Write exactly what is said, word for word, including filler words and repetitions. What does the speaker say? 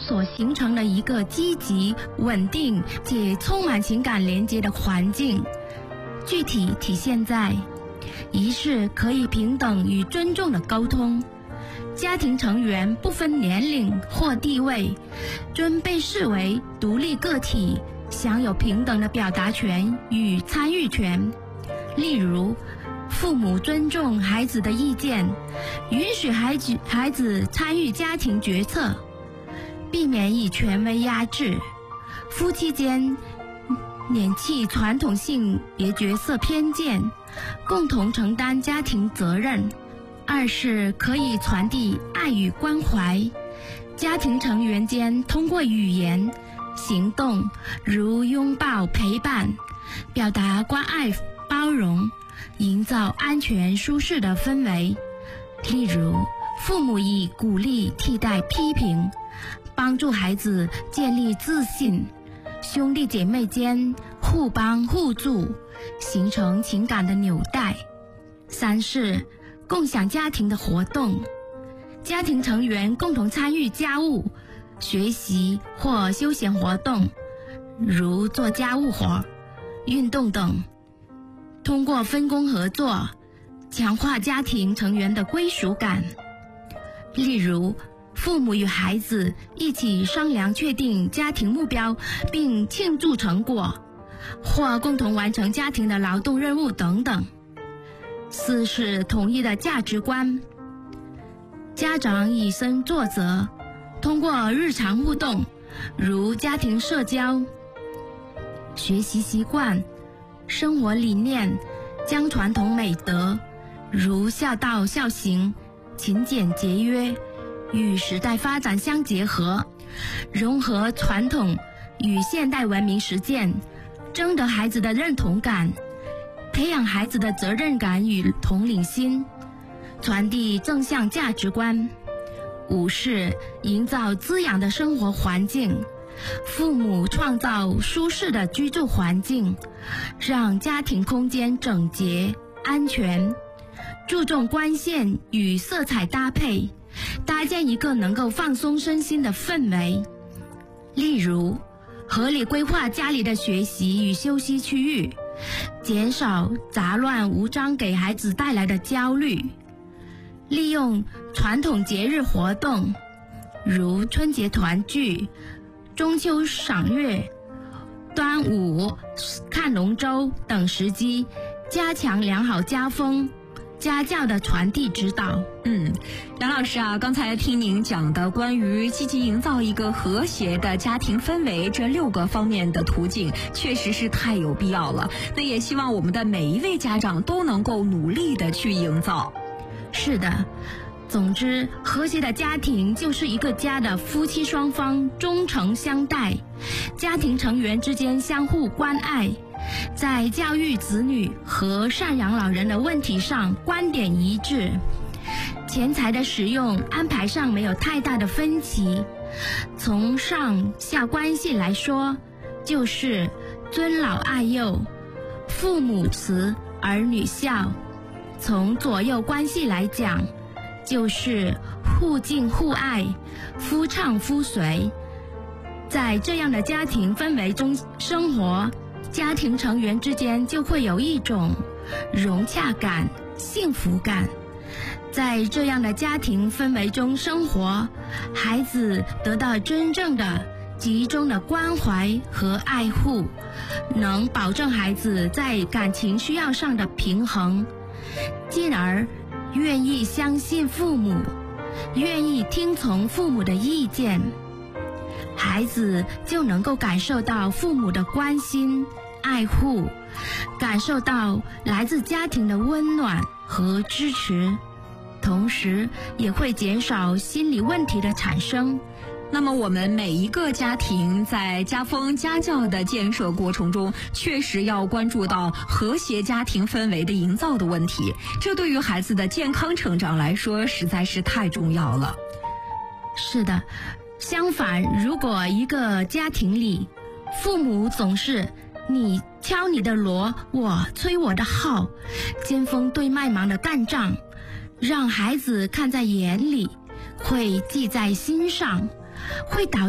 所形成的一个积极、稳定且充满情感连接的环境。具体体现在：一是可以平等与尊重的沟通，家庭成员不分年龄或地位，均被视为独立个体，享有平等的表达权与参与权。例如，父母尊重孩子的意见，允许孩子孩子参与家庭决策，避免以权威压制。夫妻间摒弃传统性别角色偏见，共同承担家庭责任。二是可以传递爱与关怀，家庭成员间通过语言、行动，如拥抱、陪伴，表达关爱、包容，营造安全舒适的氛围。例如，父母以鼓励替代批评，帮助孩子建立自信，兄弟姐妹间互帮互助，形成情感的纽带。三是共享家庭的活动，家庭成员共同参与家务、学习或休闲活动，如做家务活、运动等，通过分工合作，强化家庭成员的归属感。例如，父母与孩子一起商量确定家庭目标并庆祝成果，或共同完成家庭的劳动任务等等。四是统一的价值观，家长以身作则，通过日常互动，如家庭社交、学习习惯、生活理念，将传统美德如孝道孝行、勤俭节约与时代发展相结合，融合传统与现代文明实践，争得孩子的认同感，培养孩子的责任感与同理心，传递正向价值观。五是营造滋养的生活环境，父母创造舒适的居住环境，让家庭空间整洁、安全，注重光线与色彩搭配，搭建一个能够放松身心的氛围。例如，合理规划家里的学习与休息区域，减少杂乱无章给孩子带来的焦虑。利用传统节日活动，如春节团聚、中秋赏月、端午看龙舟等时机，加强良好家风、家教的传递指导。 嗯，梁老师啊，刚才听您讲的关于积极营造一个和谐的家庭氛围这六个方面的途径，确实是太有必要了。那也希望我们的每一位家长都能够努力的去营造。 是的，总之，和谐的家庭就是一个家的夫妻双方忠诚相待，家庭成员之间相互关爱，在教育子女和赡养老人的问题上观点一致，钱财的使用安排上没有太大的分歧。从上下关系来说，就是尊老爱幼，父母慈，儿女孝；从左右关系来讲，就是互敬互爱，夫唱妇随。在这样的家庭氛围中生活，家庭成员之间就会有一种融洽感、幸福感。在这样的家庭氛围中生活，孩子得到真正的、集中的关怀和爱护，能保证孩子在感情需要上的平衡，进而愿意相信父母，愿意听从父母的意见，孩子就能够感受到父母的关心、爱护，感受到来自家庭的温暖和支持，同时也会减少心理问题的产生。 那么我们每一个家庭在家风家教的建设过程中，确实要关注到和谐家庭氛围的营造的问题，这对于孩子的健康成长来说实在是太重要了。 是的，相反，如果一个家庭里父母总是你敲你的锣，我吹我的号，尖锋对麦芒的干仗，让孩子看在眼里，会记在心上，会导